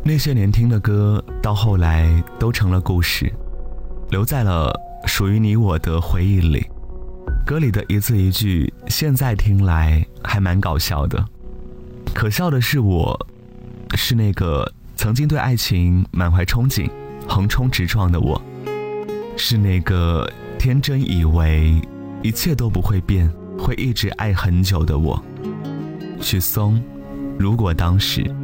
那些年听的歌，到后来都成了故事，留在了属于你我的回忆里。歌里的一字一句，现在听来还蛮搞笑的。可笑的是我，是那个曾经对爱情满怀憧憬、横冲直撞的我，是那个天真以为一切都不会变，会一直爱很久的我。许嵩，如果当时。